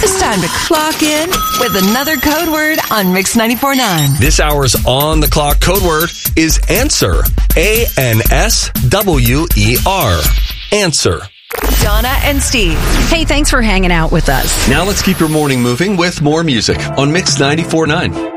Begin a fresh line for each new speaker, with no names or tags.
It's time to clock in with another code word on Mix 94.9.
This hour's on the clock code word is answer. ANSWER. Answer.
Donna and Steve.
Hey, thanks for hanging out with us.
Now let's keep your morning moving with more music on Mix 94.9.